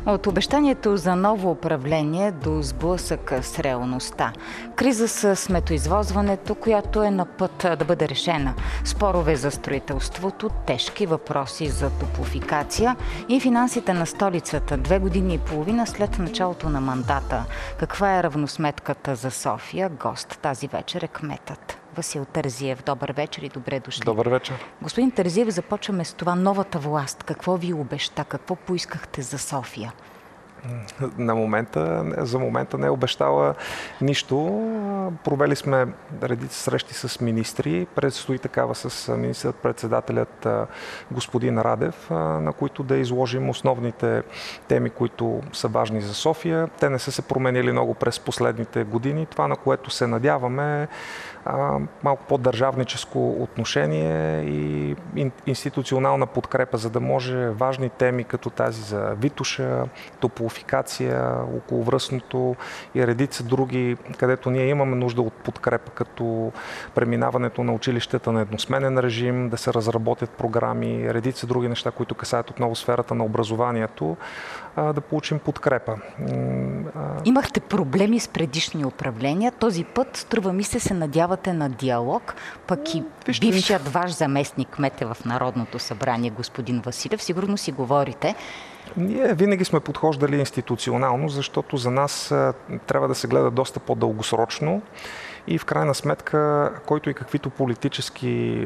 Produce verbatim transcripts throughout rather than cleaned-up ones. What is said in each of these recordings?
От обещанието за ново управление до сблъсък с реалността. Криза с сметоизвозването, която е на път да бъде решена. Спорове за строителството, тежки въпроси за топлофикация и финансите на столицата две години и половина след началото на мандата. Каква е равносметката за София? Гост тази вечер е кметът Васил Терзиев. Добър вечер и добре дошли. Добър вечер. Господин Терзиев, започваме с това. Новата власт. Какво ви обеща? Какво поискахте за София? На момента, за момента не е обещала нищо. Провели сме редица срещи с министри. Предстои такава с министър-председателят господин Радев, на които да изложим основните теми, които са важни за София. Те не са се променили много през последните години. Това, на което се надяваме, малко по-държавническо отношение и институционална подкрепа, за да може важни теми като тази за Витоша, топлофикация, околовръстното и редица други, където ние имаме нужда от подкрепа, като преминаването на училищата на едносменен режим, да се разработят програми, редица други неща, които касаят отново сферата на образованието, да получим подкрепа. Имахте проблеми с предишни управления. Този път, струва ми се, се надявате на диалог, пък и Вижте, бившият ваш заместник кмет е в Народното събрание, господин Василев. Сигурно си говорите. Ние винаги сме подхождали институционално, защото за нас трябва да се гледа доста по-дългосрочно и в крайна сметка, който и каквито политически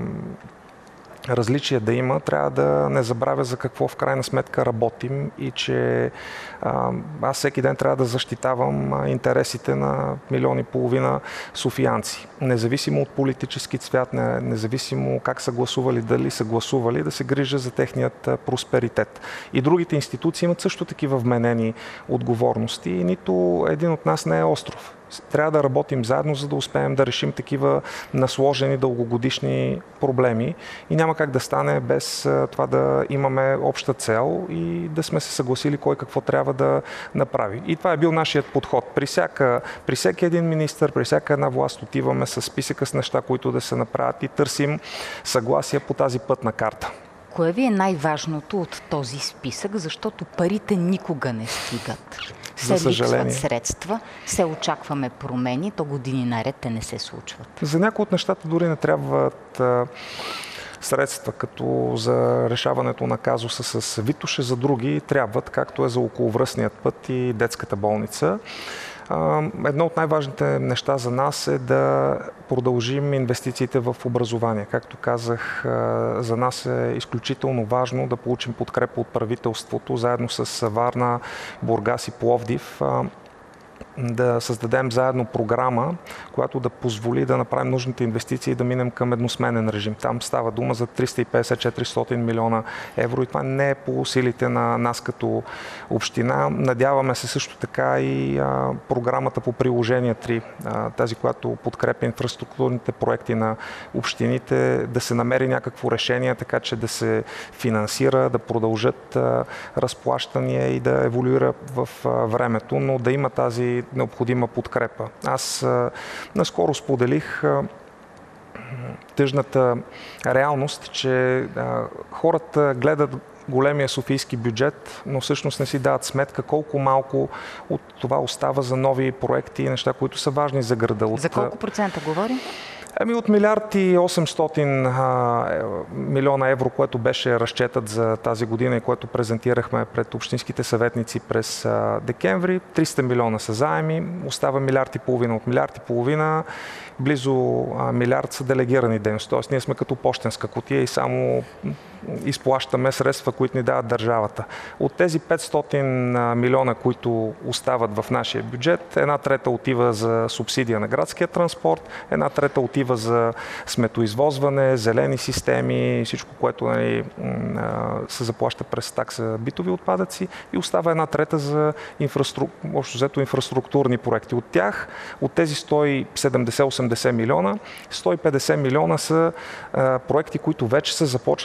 различия да има, трябва да не забравя за какво в крайна сметка работим и че а, аз всеки ден трябва да защитавам интересите на милион и половина софиянци. Независимо от политически цвят, не, независимо как са гласували, дали са гласували, да се грижа за техният просперитет. И другите институции имат също такива вменени отговорности и нито един от нас не е остров. Трябва да работим заедно, за да успеем да решим такива насложени дългогодишни проблеми и няма как да стане без това да имаме обща цел и да сме се съгласили кой какво трябва да направи. И това е бил нашият подход. При, всяка, при всеки един министър, при всяка една власт отиваме с списъка с неща, които да се направят и търсим съгласие по тази пътна карта. Кое ви е най-важното от този списък, защото парите никога не стигат? Се липсват средства, се очакваме промени, то години наред те не се случват. За някои от нещата дори не трябват а, средства, като за решаването на казуса с Витоша, за други трябват, както е за околовръстният път и детската болница. Едно от най-важните неща за нас е да продължим инвестициите в образование. Както казах, за нас е изключително важно да получим подкрепа от правителството, заедно с Варна, Бургас и Пловдив, да създадем заедно програма, която да позволи да направим нужните инвестиции и да минем към едносменен режим. Там става дума за триста и петдесет до четиристотин милиона евро и това не е по силите на нас като община. Надяваме се също така и а, програмата по приложение три, а, тази, която подкрепя инфраструктурните проекти на общините, да се намери някакво решение, така че да се финансира, да продължат а, разплащания и да еволюира в а, времето, но да има тази необходима подкрепа. Аз а, наскоро споделих а, тъжната реалност, че а, хората гледат големия софийски бюджет, но всъщност не си дават сметка колко малко от това остава за нови проекти и неща, които са важни за града. За колко процента говорим? Ами от милиард и осемстотин милиона евро, което беше разчетът за тази година и което презентирахме пред общинските съветници през декември, триста милиона са заеми, остава милиард и половина. От милиард и половина близо милиард са делегирани дейности. Тоест ние сме като пощенска кутия и само изплащаме средства, които ни дават държавата. От тези петстотин милиона, които остават в нашия бюджет, една трета отива за субсидия на градския транспорт, една трета отива за сметоизвозване, зелени системи, всичко, което нали, се заплаща през такса битови отпадъци и остава една трета за инфраструк... общо взето инфраструктурни проекти. От тях, от тези сто и седемдесет до осемдесет милиона, сто и петдесет милиона са а, проекти, които вече са започнати и те трябва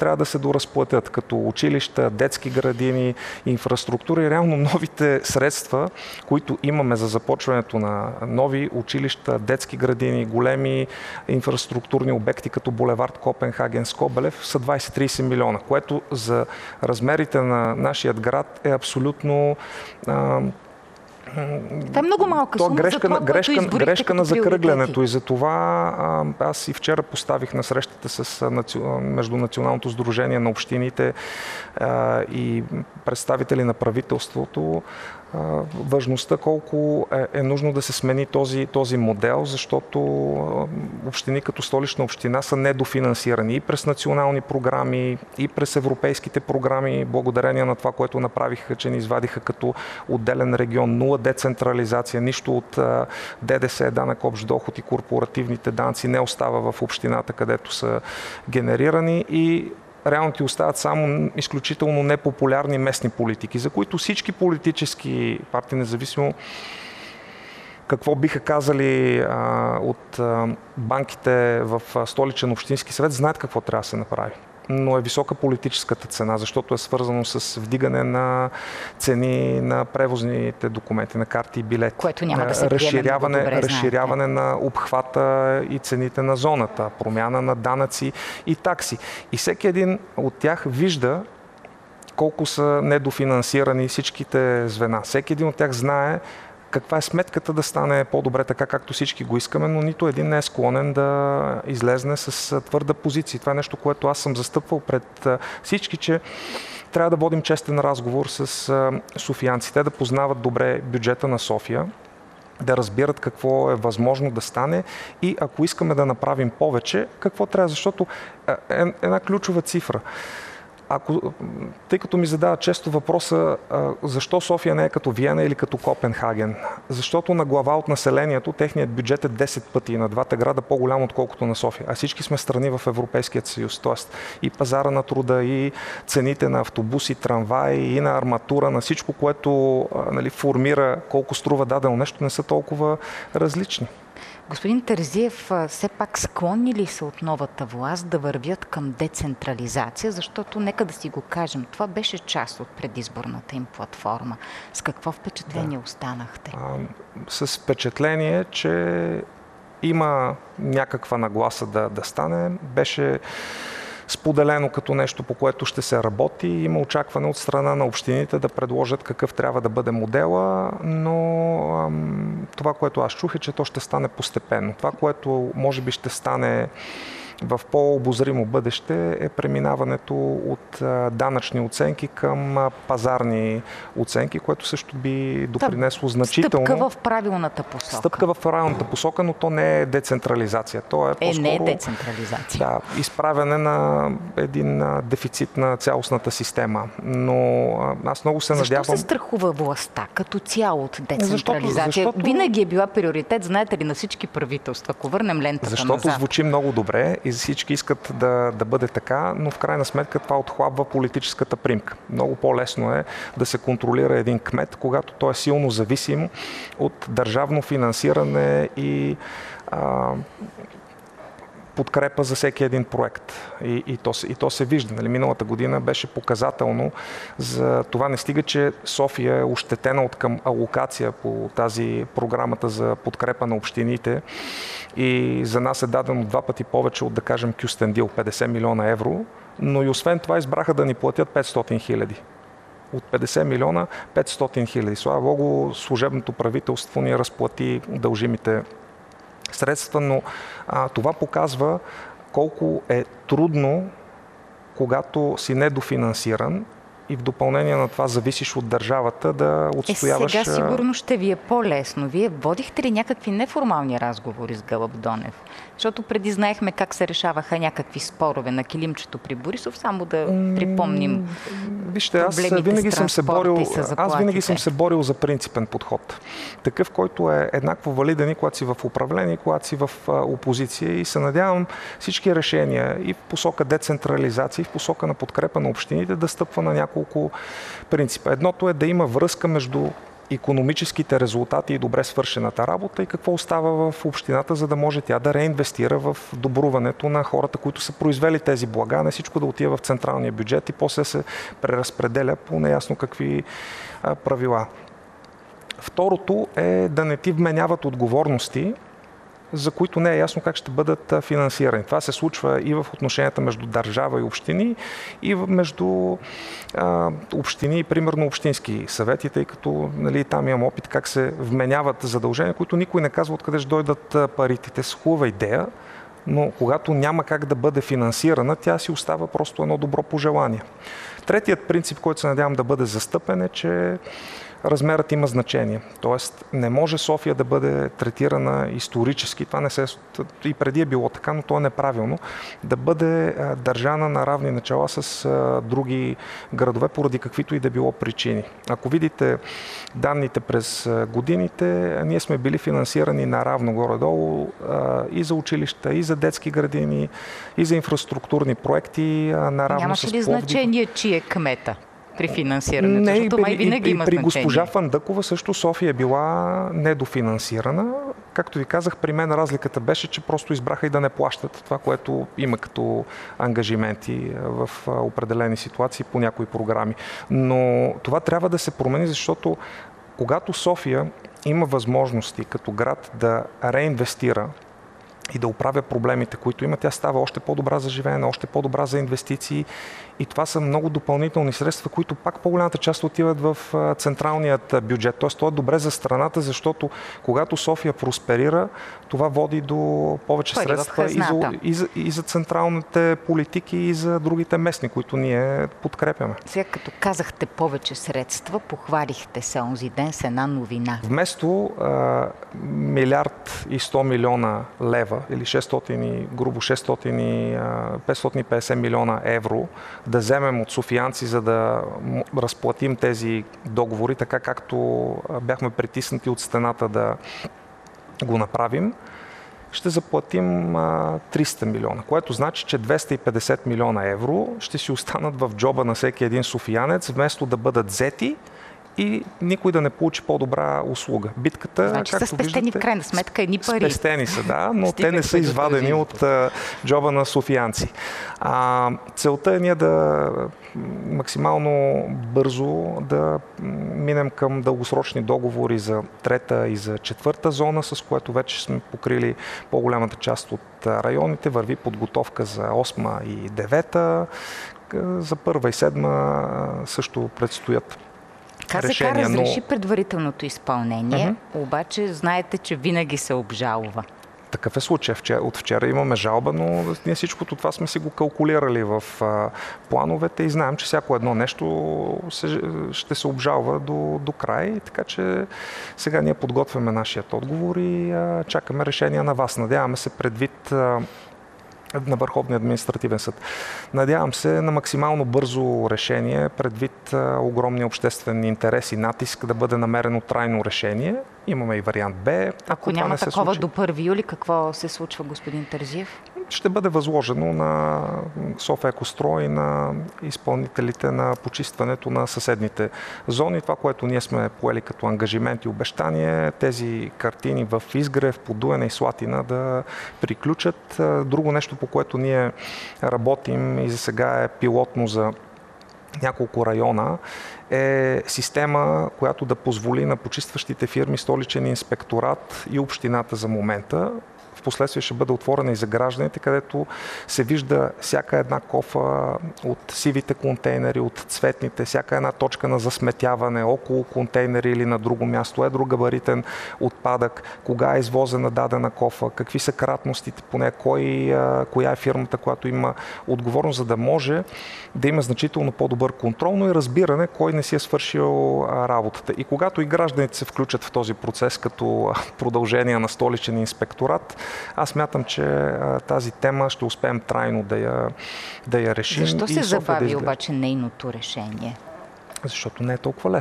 трябва да се доразплатят, като училища, детски градини, инфраструктура и реално новите средства, които имаме за започването на нови училища, детски градини, големи инфраструктурни обекти като булевард Копенхаген, Скобелев са двайсет-трийсет милиона, което за размерите на нашия град е абсолютно а, това е много малка сума грешка, за това, грешка, което грешка на закръглянето и за това а, аз и вчера поставих на срещата с наци... между Националното сдружение на общините а, и представители на правителството а, важността колко е, е нужно да се смени този, този модел, защото общини като Столична община са недофинансирани и през национални програми, и през европейските програми, благодарение на това, което направиха, че ни извадиха като отделен регион, нула децентрализация, нищо от ДДС, данък общ доход и корпоративните данъци не остава в общината, където са генерирани и реално ти остават само изключително непопулярни местни политики, за които всички политически партии, независимо какво биха казали а, от а, банките в Столичен общински съвет, знаят какво трябва да се направи. Но е висока политическата цена, защото е свързано с вдигане на цени на превозните документи, на карти и билети. Което няма да се разширяване, добре, разширяване на обхвата и цените на зоната, промяна на данъци и такси. И всеки един от тях вижда колко са недофинансирани всичките звена. Всеки един от тях знае каква е сметката да стане по-добре така, както всички го искаме, но нито един не е склонен да излезне с твърда позиция. Това е нещо, което аз съм застъпвал пред всички, че трябва да водим честен разговор с софиянците, да познават добре бюджета на София, да разбират какво е възможно да стане и ако искаме да направим повече, какво трябва, защото е една ключова цифра. Ако, тъй като ми задава често въпроса защо София не е като Виена или като Копенхаген, защото на глава от населението техният бюджет е десет пъти на двата града по-голям отколкото на София, а всички сме страни в Европейския съюз, т.е. и пазара на труда, и цените на автобуси, трамваи, и на арматура, на всичко, което нали, формира колко струва дадено нещо, не са толкова различни. Господин Терзиев, все пак склонни ли са от новата власт да вървят към децентрализация, защото нека да си го кажем, това беше част от предизборната им платформа. С какво впечатление да. останахте? А, с впечатление, че има някаква нагласа да, да стане. Беше споделено като нещо, по което ще се работи. Има очакване от страна на общините да предложат какъв трябва да бъде модела, но ам, това, което аз чух е, че то ще стане постепенно. Това, което може би ще стане в по-обозримо бъдеще е преминаването от а, данъчни оценки към а, пазарни оценки, което също би допринесло значително. Стъпка в правилната посока. Стъпка в правилната посока, но то не е децентрализация. То е, е по-скоро, не е децентрализация. Да, изправяне на един а, дефицит на цялостната система. Но а, аз много се Защо надявам... Защо се страхува властта като цяло от децентрализация? Защото, защото... Винаги е била приоритет, знаете ли, на всички правителства. Ако върнем лентата Защото назад. звучи много добре и всички искат да, да бъде така, но в крайна сметка това отхлабва политическата примка. Много по-лесно е да се контролира един кмет, когато той е силно зависим от държавно финансиране и а, подкрепа за всеки един проект. И, и, то, и то се вижда. Нали, миналата година беше показателно за това. Не стига, че София е ощетена от към алокация по тази програмата за подкрепа на общините и за нас е дадено два пъти повече от, да кажем, Кюстендил, петдесет милиона евро, но и освен това избраха да ни платят петстотин хиляди. От петдесет милиона петстотин хиляди. Слава Богу, служебното правителство ни разплати дължимите средства, но а, това показва колко е трудно, когато си недофинансиран и в допълнение на това зависиш от държавата да отстояваш... Е, сега сигурно ще ви е по-лесно. Вие водихте ли някакви неформални разговори с Гълъб Донев? Защото преди знаехме как се решаваха някакви спорове на килимчето при Борисов, само да припомним. Вижте, аз винаги съм се борил, аз винаги съм се борил за принципен подход. Такъв, който е еднакво валиден и когато си в управление, и когато си в опозиция, и се надявам всички решения и в посока децентрализация, и в посока на подкрепа на общините да стъпва на няколко принципа. Едното е да има връзка между икономическите резултати и добре свършената работа и какво остава в общината, за да може тя да реинвестира в добруването на хората, които са произвели тези блага, не всичко да отива в централния бюджет и после се преразпределя по неясно какви а, правила. Второто е да не ти вменяват отговорности, за които не е ясно как ще бъдат финансирани. Това се случва и в отношенията между държава и общини, и между а, общини и примерно общински съвети, тъй като нали, там имам опит как се вменяват задължения, които никой не казва откъде ще дойдат парите. С хубава идея, но когато няма как да бъде финансирана, тя си остава просто едно добро пожелание. Третият принцип, който се надявам да бъде застъпен е, че размерът има значение. Тоест не може София да бъде третирана исторически, това не се и преди е било така, но то е неправилно, да бъде държана на равни начала с други градове, поради каквито и да било причини. Ако видите данните през годините, ние сме били финансирани наравно горе-долу и за училища, и за детски градини, и за инфраструктурни проекти, наравно Нямаше с ли Пловдив. значение, чи е кмета при финансирането? Не, защото май и, винаги и, има и при значение. госпожа Фандъкова също София е била недофинансирана. Както ви казах, при мен разликата беше, че просто избраха и да не плащат това, което има като ангажименти в определени ситуации по някои програми. Но това трябва да се промени, защото когато София има възможности като град да реинвестира и да оправя проблемите, които има, тя става още по-добра за живеене, още по-добра за инвестиции и това са много допълнителни средства, които пак по-голямата част отиват в централният бюджет. Тоест, това е добре за страната, защото когато София просперира, това води до повече пари средства и за, и, за, и за централните политики, и за другите местни, които ние подкрепяме. Сега като казахте повече средства, похвалихте се онзи ден с една новина. Вместо а, милиард и сто милиона лева или шестстотин и, грубо шестстотин и петстотин и петдесет милиона евро да вземем от софиянци, за да разплатим тези договори, така както бяхме притиснати от стената да го направим, ще заплатим а, триста милиона, което значи, че двеста и петдесет милиона евро ще си останат в джоба на всеки един софиянец, вместо да бъдат взети и никой да не получи по-добра услуга. Битката, значи както са спестени виждате, в крайна сметка едни пари. Спестени са, да, но те не са извадени от а, джоба на софиянци. А, целта е ние да максимално бързо да минем към дългосрочни договори за трета и за четвърта зона, с което вече сме покрили по-голямата част от районите. Върви подготовка за осма и девета. За първа и седма също предстоят КЗК разреши но... предварителното изпълнение, uh-huh. обаче знаете, че винаги се обжалва. Такъв е случай. От вчера имаме жалба, но ние всичкото това сме си го калкулирали в а, плановете и знаем, че всяко едно нещо се, ще се обжалва до, до край. Така че сега ние подготвяме нашият отговор и а, чакаме решение на вас. Надяваме се предвид а, на Върховния административен съд. Надявам се на максимално бързо решение, предвид а, огромния обществен интерес и натиск да бъде намерено трайно решение. Имаме и вариант Б. Ако, ако няма не такова случи, до първи юли, какво се случва, господин Терзиев? Ще бъде възложено на Софиекострой и на изпълнителите на почистването на съседните зони. Това, което ние сме поели като ангажимент и обещание, тези картини в Изгрев, Подуяне и Слатина да приключат. Друго нещо, по което ние работим и за сега е пилотно за няколко района, е система, която да позволи на почистващите фирми, Столичен инспекторат и общината за момента, впоследствие ще бъде отворена и за гражданите, където се вижда всяка една кофа от сивите контейнери, от цветните, всяка една точка на засметяване около контейнери или на друго място, едрогабаритен отпадък, кога е извозена дадена кофа, какви са кратностите по нея, кой, коя е фирмата, която има отговорност, за да може да има значително по-добър контрол, но и разбиране кой не си е свършил работата. И когато и гражданите се включат в този процес като продължение на Столичен инспекторат, аз смятам, че а, тази тема ще успеем трайно да я, да я решим. Защо се и забави да обаче нейното решение? Защото не е толкова лесно.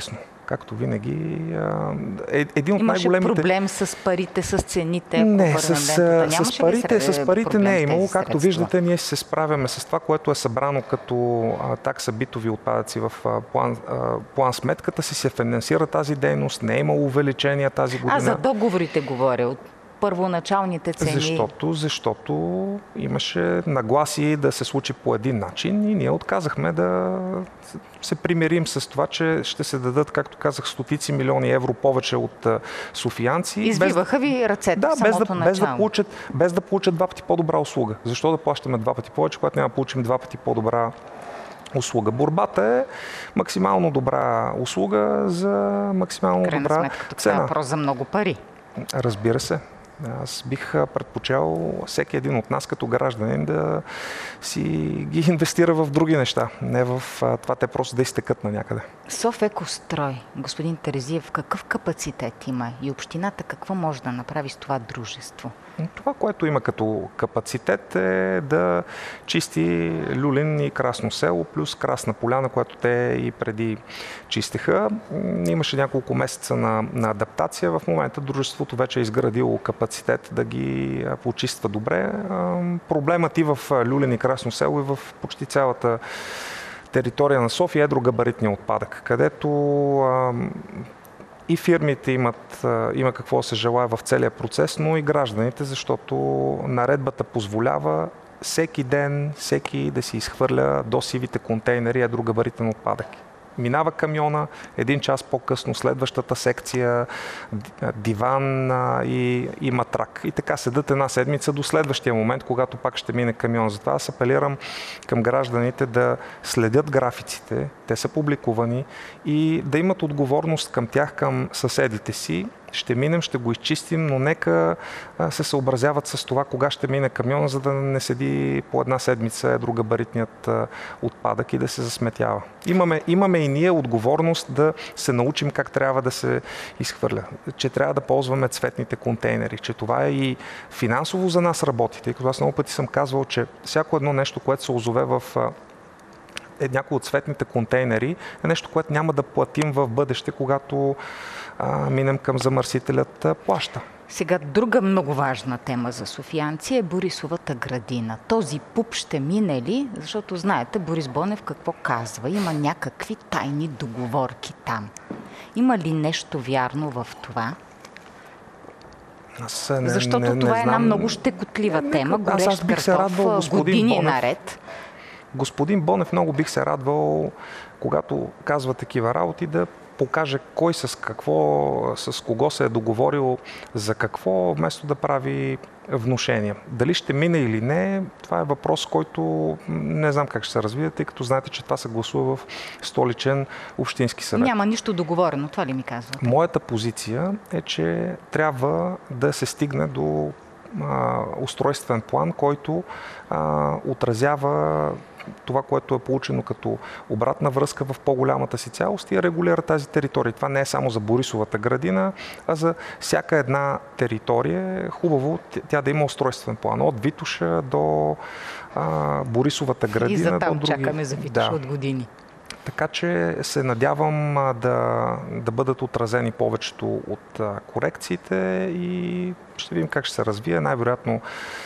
както винаги. Е, един от Имаше най-големите... проблем с парите, с цените? Не, с, с парите, с парите не е имало. Както средства? виждате, ние се справяме с това, което е събрано като а, такса битови отпадъци в а, план, а, план сметката си се финансира тази дейност, не е имало увеличение тази година. А за договорите говоря, от първоначалните цени? Защото, защото имаше нагласи да се случи по един начин и ние отказахме да се примирим с това, че ще се дадат, както казах, стотици милиони евро повече от софиянци. Избиваха без... ви ръцете да, в самото без да, начало. без да, получат, без да получат два пъти по-добра услуга. Защо да плащаме два пъти повече, когато няма да получим два пъти по-добра услуга? Борбата е максимално добра услуга за максимално Крайна добра сметка, тук цена. става въпрос за много пари. Разбира се. Аз бих предпочел всеки един от нас като гражданин да си ги инвестира в други неща, не в това те просто да изтекат на някъде. Софекострой, господин Терезиев, какъв капацитет има и общината какво може да направи с това дружество? Това, което има като капацитет е да чисти Люлин и Красно село, плюс Красна поляна, която те и преди чистеха. Имаше няколко месеца на, на адаптация. В момента дружеството вече е изградило капацитет да ги почиства добре. Проблемът и в Люлин и Красно село и в почти цялата територия на София е едрогабаритния отпадък, където и фирмите имат, има какво се желае в целия процес, но и гражданите, защото наредбата позволява всеки ден, всеки да си изхвърля до сивите контейнери едрогабаритен отпадък. Минава камиона, един час по-късно следващата секция, диван и, и матрак. И така седат една седмица до следващия момент, когато пак ще мине камион. Затова аз апелирам към гражданите да следят графиците, те са публикувани и да имат отговорност към тях, към съседите си. Ще минем, ще го изчистим, но нека се съобразяват с това кога ще мине камиона, за да не седи по една седмица едрогабаритният отпадък и да се засметява. Имаме, имаме и ние отговорност да се научим как трябва да се изхвърля. Че трябва да ползваме цветните контейнери, че това е и финансово за нас работи. Тъй като аз много пъти съм казвал, че всяко едно нещо, което се озове в е някои от цветните контейнери, е нещо, което няма да платим в бъдеще, когато а, минем към замърсителят плаща. Сега друга много важна тема за софиянци е Борисовата градина. Този пуп ще мине ли? Защото знаете Борис Бонев какво казва. Има някакви тайни договорки там. Има ли нещо вярно в това? Аз не, Защото не, не, това не е една знам. много щекотлива не, тема, горещ аз бих се картоф, радвал, години Бонев, наред. Господин Бонев много бих се радвал, когато казва такива работи, да покаже кой с какво, с кого се е договорил, за какво, вместо да прави внушения. Дали ще мине или не, това е въпрос, който не знам как ще се развие, тъй като знаете, че това се гласува в столичен общински съвет. Няма нищо договорено, това ли ми казвате? Моята позиция е, че трябва да се стигне до а, устройствен план, който а, отразява това, което е получено като обратна връзка в по-голямата си цялост и регулира тази територия. Това не е само за Борисовата градина, а за всяка една територия. Е хубаво тя да има устройствен план. От Витоша до а, Борисовата градина. И за там до други. чакаме за Витоша да. от години. Така че се надявам да, да бъдат отразени повечето от корекциите и ще видим как ще се развие. Най-вероятно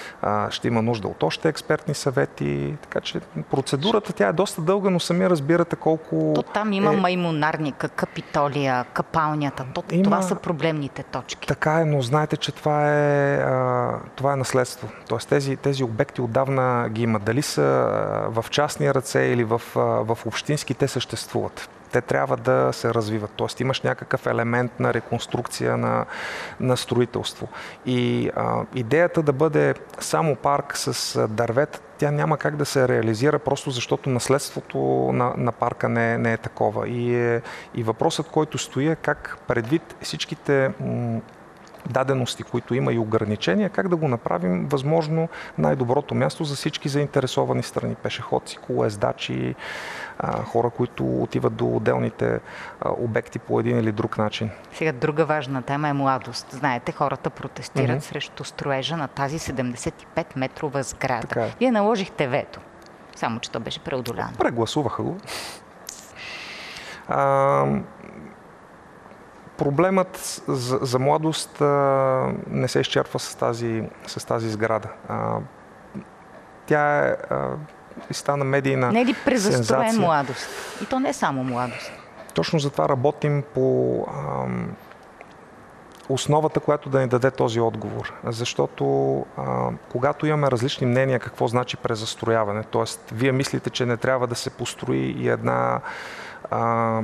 ще има нужда от още експертни съвети. Така че процедурата тя е доста дълга, но сами разбирате колко... То там има е... маймунарника, Капитолия, капалнята. То, има... Това са проблемните точки. Така е, но знаете, че това е, това е наследство. Тоест тези, тези обекти отдавна ги има. Дали са в частни ръце или в, в общински, те съществуват. Те трябва да се развиват. Тоест имаш някакъв елемент на реконструкция на, на строителство. И а, идеята да бъде само парк с дървета, тя няма как да се реализира, просто защото наследството на, на парка не, не е такова. И, е, и въпросът, който стои е как предвид всичките м- дадености, които има и ограничения, как да го направим възможно най-доброто място за всички заинтересовани страни. Пешеходци, колоездачи, хора, които отиват до отделните обекти по един или друг начин. Сега друга важна тема е младост. Знаете, хората протестират mm-hmm. срещу строежа на тази седемдесет и пет метрова сграда. Е. Вие наложихте вето, само че то беше преодоляно. Прегласуваха го. А, проблемът за, за младост а, не се изчерпва с тази, с тази сграда. А, тя е а, и стана медийна не е ли презастроен сензация. младост? И то не е само младост. Точно за това работим по а, основата, която да ни даде този отговор. Защото а, когато имаме различни мнения какво значи презастрояване, т.е. вие мислите, че не трябва да се построи и една а,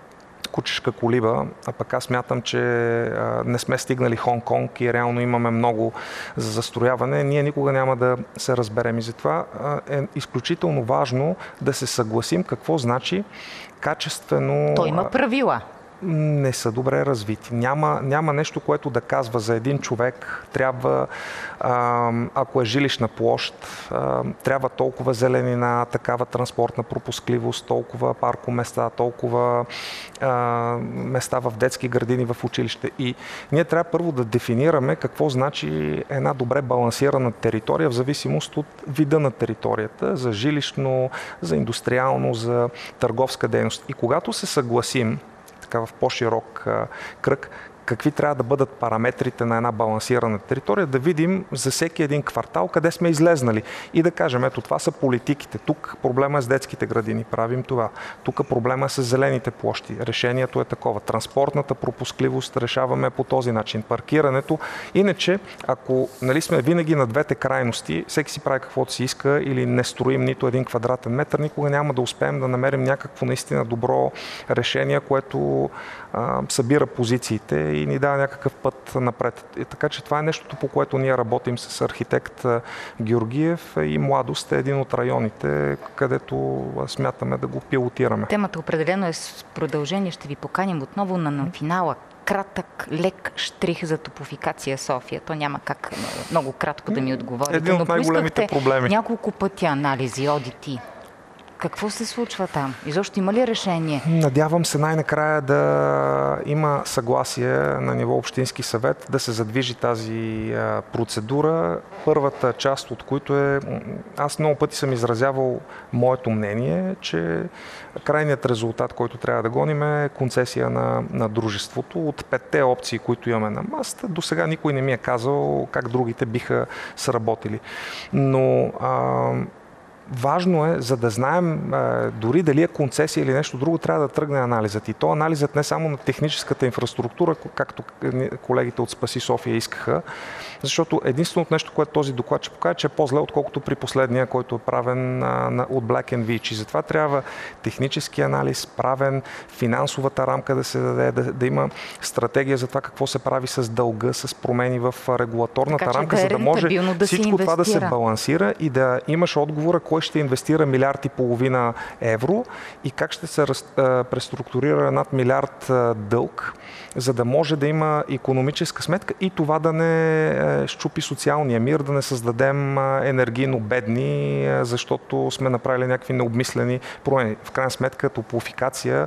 кучешка колиба, а пък аз смятам, че а, не сме стигнали Хонг-Конг и реално имаме много за застрояване, ние никога няма да се разберем. И затова а, е изключително важно да се съгласим какво значи качествено... То има правила. Не са добре развити. Няма, няма нещо, което да казва за един човек. Трябва, а, ако е жилищна площ, а, трябва толкова зеленина, такава транспортна пропускливост, толкова паркоместа, толкова а, места в детски градини, в училище. И ние трябва първо да дефинираме какво значи една добре балансирана територия в зависимост от вида на територията, за жилищно, за индустриално, за търговска дейност. И когато се съгласим в по-широк а, кръг, какви трябва да бъдат параметрите на една балансирана територия, да видим за всеки един квартал къде сме излезнали и да кажем, ето това са политиките. Тук проблема е с детските градини, правим това. Тук проблема е с зелените площи. Решението е такова. Транспортната пропускливост решаваме по този начин. Паркирането. Иначе, ако нали, сме винаги на двете крайности, всеки си прави каквото си иска или не строим нито един квадратен метър, никога няма да успеем да намерим някакво наистина добро решение, което а, събира позициите и ни дава някакъв път напред. И така че това е нещото, по което ние работим с архитект Георгиев и Младост е един от районите, където смятаме да го пилотираме. Темата определено е с продължение. Ще ви поканим отново на, на финала. Кратък, лек штрих за топофикация София. То няма как много кратко да ми отговорите. Един от най-големите проблеми. Няколко пъти анализи, одити. Какво се случва там? Изобщо има ли решение? Надявам се най-накрая да има съгласие на ниво Общински съвет да се задвижи тази процедура. Първата част от които е... Аз много пъти съм изразявал моето мнение, че крайният резултат, който трябва да гоним е концесия на, на дружеството. От петте опции, които имаме на масата, до сега никой не ми е казал как другите биха сработили. Но... А, важно е, за да знаем а, дори дали е концесия или нещо друго, трябва да тръгне анализът. И то анализът не само на техническата инфраструктура, както колегите от Спаси София искаха, защото единственото нещо, което този доклад ще покаже, че е по-зле, отколкото при последния, който е правен а, на, от Black and Veatch. И затова трябва технически анализ, правен, финансовата рамка да се даде, да, да има стратегия за това какво се прави с дълга, с промени в регулаторната така, рамка, да за да може да всичко това да се балансира и да имаш отговора, кой ще инвестира милиард и половина евро и как ще се раз, а, преструктурира над милиард а, дълг, за да може да има икономическа сметка и това да не щупи социалния мир, да не създадем енергийно бедни, защото сме направили някакви необмислени промени. В крайна сметка топлофикация,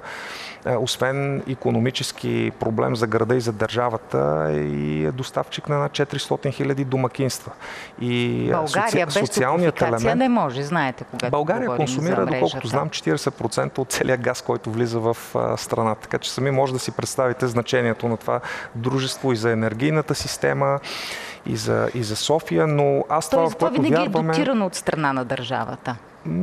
освен икономически проблем за града и за държавата, и е доставчик на над четиристотин хиляди домакинства. И България соци... без топлофикация елемент... не може, знаете, когато България консумира, доколкото знам, четирийсет процента от целия газ, който влиза в страната. Така че сами може да си представите значението на това дружество и за енергийната система, и за, и за София, но аз това, в което винаги вярваме... е дотирано от страна на държавата.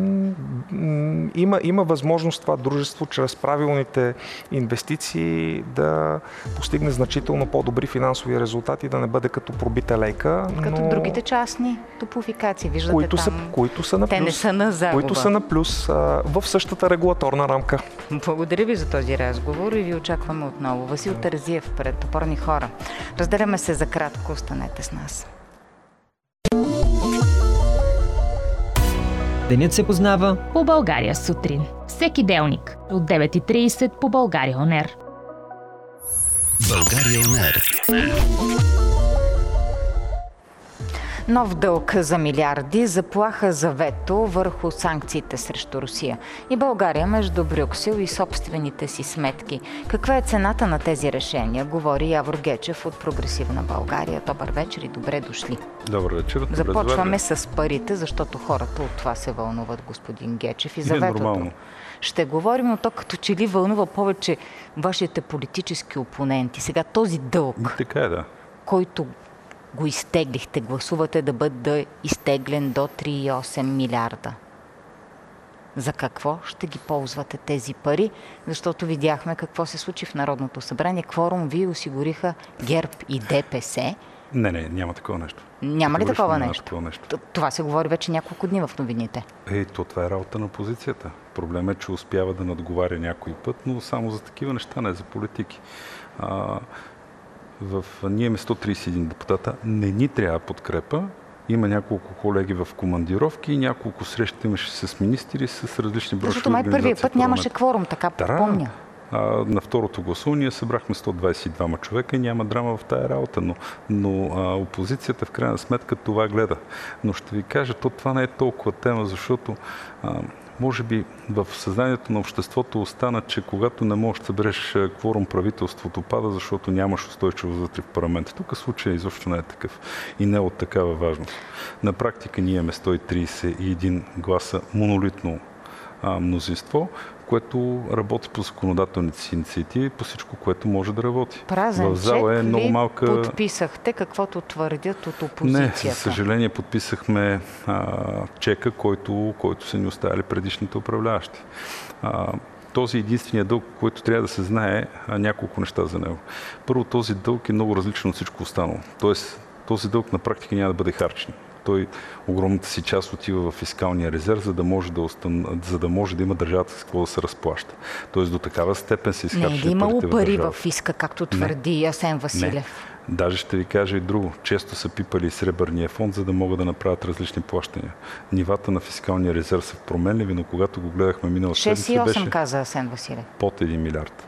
Има, има възможност това дружество чрез правилните инвестиции да постигне значително по-добри финансови резултати, да не бъде като пробита лейка. Като но... другите частни топлофикации, виждате които там. Са, които са на плюс, те не са на загуба. Които са на плюс а, в същата регулаторна рамка. Благодаря ви за този разговор и ви очакваме отново. Васил Терзиев пред Опорни хора. Разделяме се за кратко. Останете с нас. Денят се познава по България сутрин. Всеки делник от девет и трийсет по България Он Ер. България Он Ер. Нов дълг за милиарди, заплаха за вето върху санкциите срещу Русия. И България между Брюксел и собствените си сметки. Каква е цената на тези решения? Говори Явор Гечев от Прогресивна България. Добър вечер и добре дошли. Добър вечер. Започваме с парите, защото хората от това се вълнуват, господин Гечев. И за е ветото нормално. ще говорим, но то като че ли вълнува повече вашите политически опоненти. Сега този дълг, Така е, да. който го изтеглихте, гласувате да бъде изтеглен до три цяло и осем милиарда. За какво ще ги ползвате тези пари? Защото видяхме какво се случи в Народното събрание. Кворум ви осигуриха ГЕРБ и ДПС. Не, не, няма такова нещо. Няма ли Категорично такова няма нещо? такова нещо? Т- Това се говори вече няколко дни в новините. Е, то това е работа на опозицията. Проблемът е, че успява да надговаря някой път, но само за такива неща, не за политики. А, в... Ние имаме сто тридесет и един депутата. Не ни трябва подкрепа. Има няколко колеги в командировки и няколко срещи имаше с министри, с различни браншови Защото май първия път нямаше кворум, така Да. помня. А, на второто гласуване събрахме сто двадесет и двама човека и няма драма в тая работа, но, но а, опозицията в крайна сметка това гледа. Но ще ви кажа, то това не е толкова тема, защото а, може би в съзнанието на обществото остана, че когато не можеш да събереш кворум, правителството пада, защото нямаш устойчивост вътре в парламента. Тук случай изобщо не е такъв и не е от такава важност. На практика ние имаме сто тридесет и един гласа монолитно а, мнозинство, което работи по законодателните си инициативи, по всичко, което може да работи. Празен в зала чек е много ли малка... подписахте, каквото твърдят от опозицията? Не, за съжаление подписахме а, чека, който, който са ни оставили предишните управляващи. А, този единствения дълг, който трябва да се знае, а, няколко неща за него. Първо, този дълг е много различен от всичко останало. Тоест, този дълг на практика няма да бъде харчен. Той огромната си част отива в фискалния резерв, за да може да, остан... за да, може да има държавата с какво да се разплаща. Тоест до такава степен се изхарчат парите в Не е ли имало пари държавата. в фиска, както твърди Асен Василев? Не. Даже ще ви кажа и друго. Често са пипали и сребърния фонд, за да могат да направят различни плащания. Нивата на фискалния резерв са променливи, но когато го гледахме миналата шест седмица, и осем беше каза Асен Василев. под един милиард.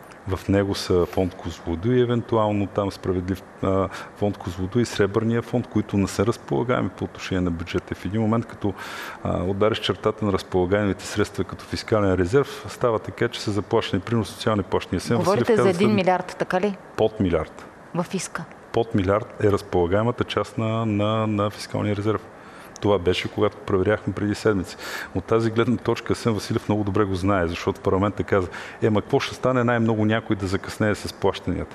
В него са фонд Козлодуй, евентуално там справедлив а, фонд Козлодуй и Сребърния фонд, които не са разполагаеми по отношение на бюджета. В един момент, като а, удариш чертата на разполагаемите средства като фискален резерв, става така, че са заплащани примерно социални плащания. Асен Говорите Василев за каза, един милиард, така ли? Под милиард. В фиска. Под милиард е разполагаемата част на, на, на фискалния резерв. Това беше, когато проверяхме преди седмици. От тази гледна точка Асен Василев много добре го знае, защото в парламента каза, е, ма какво ще стане най-много някой да закъснее с плащанията?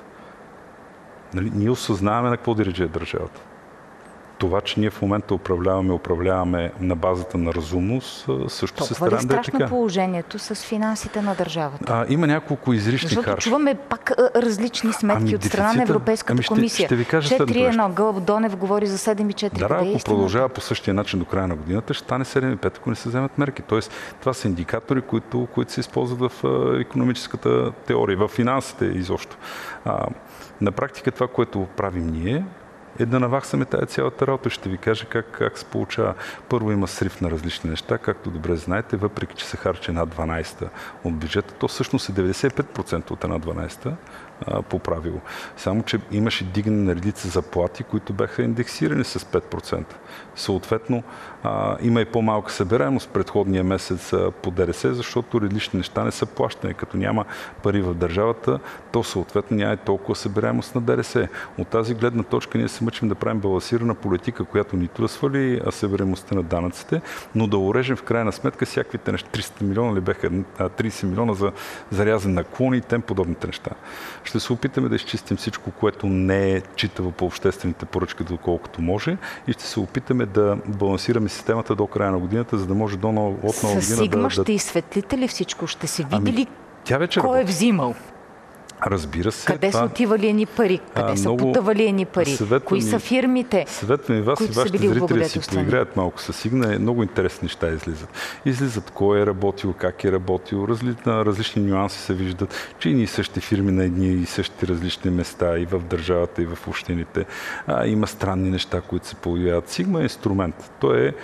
Нали? Ние осъзнаваме на какво дирижира държавата. Това, че ние в момента управляваме, управляваме на базата на разумност, също се Толкова ли е стараем да е страшно така. положението с финансите на държавата? А, има няколко изрични Защото карти. чуваме пак а, различни сметки Ами, от страна на дефицита? Европейската Ами ще- комисия. ще ви кажа четири следното едно. Гълъб Донев говори за седем и четири. Да, Къде е ако истината? продължава по същия начин до края на годината, ще стане седем и пет, ако не се вземат мерки. Тоест, това са индикатори, които, които се използват в а, икономическата теория, в финансите изобщо. А, на практика това, което правим ние, е да наваксаме тази цялата работа. Ще ви кажа как, как се получава. Първо има срив на различни неща, както добре знаете, въпреки че се харчи една дванадесета от бюджета, то всъщност е деветдесет и пет процента от една дванадесета а, по правило. Само, че имаше дигане на редица заплати, които бяха индексирани с пет процента. Съответно, а, има и по-малка събираемост предходния месец а, по ДДС, защото различни неща не са плащани. Като няма пари в държавата, то съответно няма и толкова събираемост на ДДС. От тази гледна точка ние се мъчим да правим балансирана политика, която нито да свали събираемостта на данъците, но да урежем в крайна сметка всякаквите неща. триста милиона ли беха, тридесет милиона за зарязан на клони и тем подобните неща. Ще се опитаме да изчистим всичко, което не е читаво по обществените поръчки, доколкото може, и ще се опитаме да балансираме системата до края на годината, за да може до нова, от нова година Със Сигма да... ще да... изсветлите ли всичко? Ще се види Ами, ли Тя вече кой е работи. взимал? Разбира се. Къде това... са отивали едни пари? Къде А, са много потъвали едни пари? съветвам Кои ви- са фирмите? Съветвам и вас и които са вашите били зрители си облагодетелствани? поиграят малко с Сигна. Много интересни неща излизат. Излизат кой е работил, как е работил, разли... различни нюанси се виждат, че и същи фирми на едни и същи различни места и в държавата, и в общините. А, има странни неща, които се появяват. Сигма е инструмент. Той е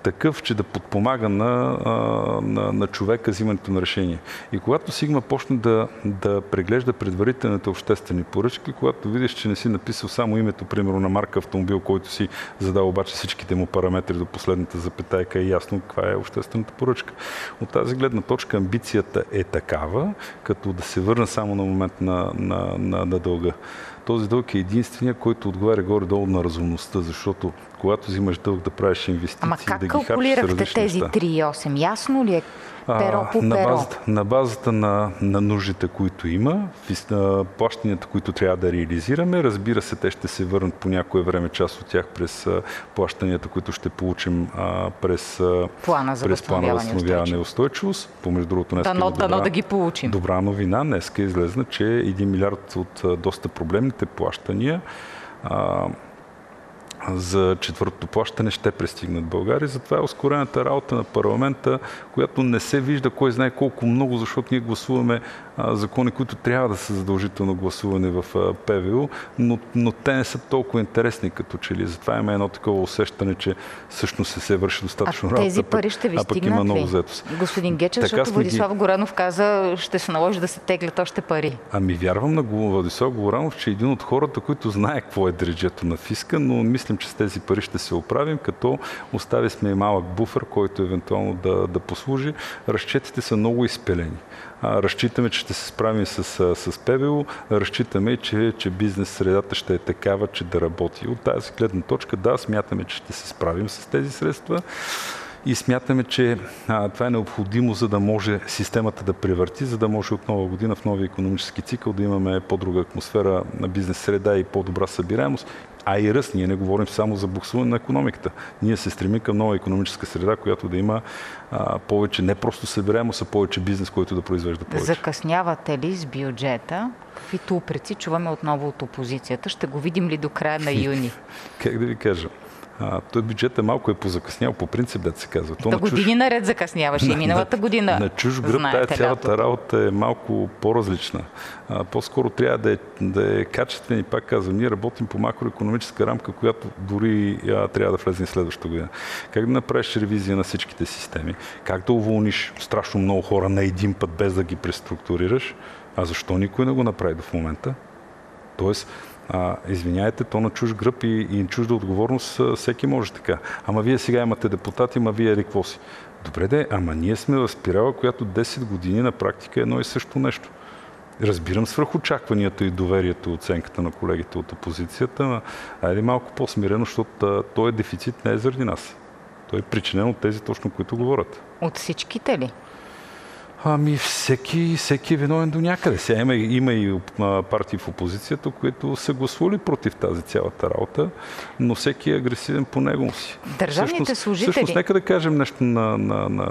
такъв, че да подпомага на, на, на човека взимането на решение. И когато Сигма почне да, да преглежда предварителните обществени поръчки, когато видиш, че не си написал само името, примерно на марка автомобил, който си задал обаче всичките му параметри до последната запетайка, е ясно каква е обществената поръчка. От тази гледна точка амбицията е такава, като да се върна само на момент на, на, на, на дълга. Този дълг е единствения, който отговаря горе-долу на разумността, защото когато взимаш дълг да правиш инвестиции, Ама как да ги харчиш калкулирахте тези три цяло и осем? Ясно ли е? Перо по на перо. базата, на базата на, на нуждите, които има, плащанията, които трябва да реализираме. Разбира се, те ще се върнат по някое време, част от тях през плащанията, които ще получим а, през плана за възстановяване и устойчивост. Помежду другото, днес дано, добра, дано да ги получим. Добра новина. Днеска е излезна, че един милиард от доста проблемните плащания а, за четвъртото плащане ще пристигнат в България. Затова е ускорената работа на парламента, която не се вижда кой знае колко много, защото ние гласуваме а, закони, които трябва да са задължително гласуване в а, ПВУ, но, но те не са толкова интересни като че ли. Затова има едно такова усещане, че всъщност се, се върши достатъчно а работа. тези пари ще ви а пък стигнат има много ли? заетост. Господин Гечев, Така защото Владислав ги... Горанов каза, ще се наложи да се теглят още пари. Ами вярвам на Владислав Горанов, че е един от хората, които знае какво е дреджето на фиска, но мислим, че с тези пари ще се оправим, като остави сме и малък буфер, който евентуално да, да послужи. Разчетите са много изпелени. А, разчитаме, че ще се справим с, с ПВУ, разчитаме, че, че бизнес средата ще е такава, че да работи. От тази гледна точка, да, смятаме, че ще се справим с тези средства. И смятаме, че а, това е необходимо, за да може системата да превърти, за да може от нова година в новия икономически цикъл да имаме по-друга атмосфера на бизнес среда и по-добра събираемост, а и ръст. Ние не говорим само за буксуване на икономиката. Ние се стремим към нова икономическа среда, която да има а, повече, не просто събираемост, а повече бизнес, който да произвежда повече. Закъснявате ли с бюджета? Каквито упреци чуваме отново от опозицията? Ще го видим ли до края на юни? Как да ви кажа? А, той бюджет е малко е позакъснял по принцип, да се казва. То години чуж... наред закъсняваше и миналата година. На, на чуж гръб тая цялата лято. Работа е малко по-различна. А, по-скоро трябва да е, да е качествен и пак казвам, ние работим по макроекономическа рамка, която дори а, трябва да влезе следващата година. Как да направиш ревизия на всичките системи? Как да уволниш страшно много хора на един път, без да ги преструктурираш? А защо никой не го направи до в момента? Тоест, А, извиняйте, то на чуж гръб и, и чужда отговорност всеки може така. Ама вие сега имате депутати, ама вие какво си? Добре де, ама ние сме в спирала, която десет години на практика е едно и също нещо. Разбирам свръхочакванията и доверието, оценката на колегите от опозицията, но айде малко по-смирено, защото този дефицит не е заради нас. Той е причинен от тези точно, които говорят. От всичките ли? Ами всеки, всеки е виновен до някъде. Сега има, има и партии в опозицията, които са гласували против тази цялата работа, но всеки е агресивен по него си. Държавните всъщност, служители... Всъщност, нека да кажем нещо на, на, на,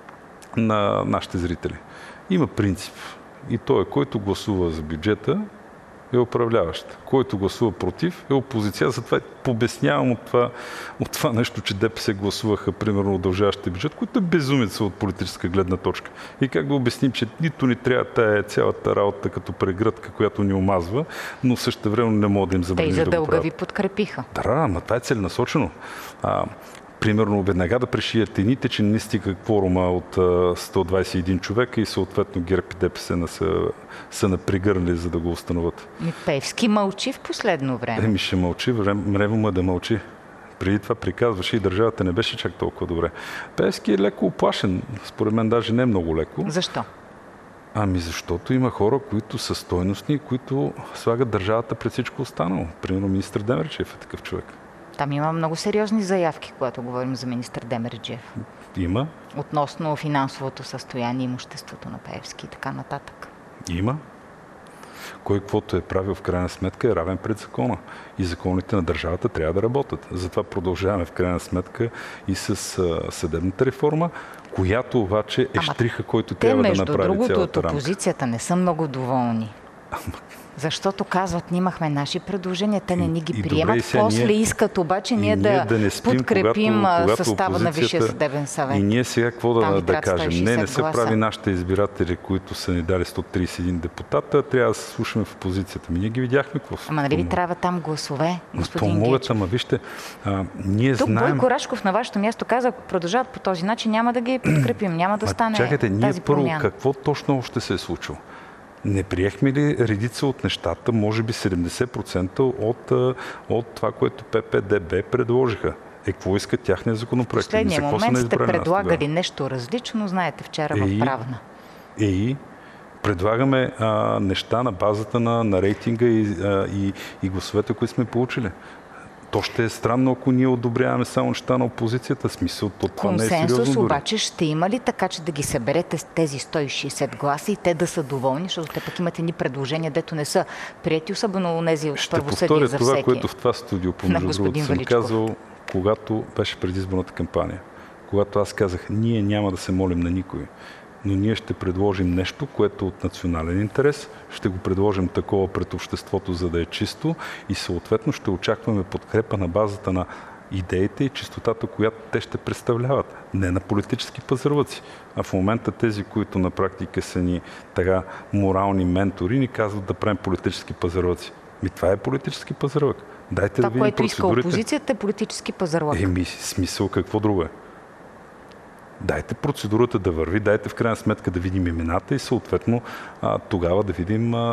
на нашите зрители. Има принцип. И той, който гласува за бюджета, е управляващ. Който гласува против, е опозиция. Затова побеснявам от това, от това нещо, че ДПС гласуваха, примерно, удължаващите бюджет, който е безумица от политическа гледна точка. И как да обясним, че нито ни трябва тая цялата работа като прегръдка, която ни омазва, но също време не мога да им забраним да го правят. Те и за дълга ви подкрепиха. Да, ама това е целенасочено. А, примерно, веднага да пришият едните, че не стига кворума от сто двадесет и един човека и съответно ГЕРБ и ДПС не са, са напрегърнали, за да го установят. Ми Пеевски мълчи в последно време. Еми ще мълчи, време му е да мълчи. Преди това приказваше и държавата не беше чак толкова добре. Пеевски е леко оплашен, според мен даже не е много леко. Защо? Ами защото има хора, които са стойностни, които слагат държавата пред всичко останало. Примерно министър Демерджиев е такъв човек. Там има много сериозни заявки, когато говорим за министър Демерджиев. Има. Относно финансовото състояние, имуществото на Пеевски и така нататък. Има. Кой каквото е правил в крайна сметка е равен пред закона. И законите на държавата трябва да работят. Затова продължаваме в крайна сметка и с съдебната реформа, която обаче е Ама щриха, който те, трябва да между направи другото, цялата от опозицията рамка. не са много доволни. Ама, Защото казват, ние имахме наши предложения, те не ни ги и, приемат, добре, и после ние, искат обаче ние да, да не спим, подкрепим когато, когато състава на Висшия съдебен съвет. И ние сега какво Там да, да кажем? Не, не се гласа. прави нашите избиратели, които са ни дали сто тридесет и един депутата, трябва да се слушаме в опозицията. Ми ние ги видяхме какво. Ама нали ви трябва там гласове, господин Гечев? Ама вижте, а, ние Тук знаем... Бойко Рашков на вашето място каза, ако продължават по този начин, няма да ги подкрепим, няма да стане чакайте, тази ние първо промяна. какво точно още се е случило? Не приехме ли редица от нещата, може би седемдесет процента от, от това, което П П Д Б предложиха? Е, какво искат тяхния законопроект? В последния Мисля, момент сте предлагали нещо различно, знаете, вчера в Правна. И предлагаме а, неща на базата на, на рейтинга и, а, и, и гласовете, които сме получили. То ще е странно, ако ние одобряваме само неща на опозицията. Смисъл, то това не е сериозно. Консенсус обаче ще има ли така, че да ги съберете с тези сто и шейсет гласа и те да са доволни, защото те пък имат едни предложения, дето не са прияти, особено онези от първосъдие за всеки. Ще повторя това, което в това студио, помежду другото, съм казал, когато беше предизборната кампания. Когато аз казах, ние няма да се молим на никой, но ние ще предложим нещо, което е от национален интерес, ще го предложим такова пред обществото, за да е чисто и съответно ще очакваме подкрепа на базата на идеите и чистотата, която те ще представляват. Не на политически пазарлъци. А в момента тези, които на практика са ни така морални ментори, ни казват да правим политически пазарлъци. Ми това е политически пазарлък. Дайте това, да видим което иска процедурите. опозицията, е политически пазарлък. Еми, смисъл какво друго е? Дайте процедурата да върви, дайте в крайна сметка да видим имената и съответно а, тогава да видим а,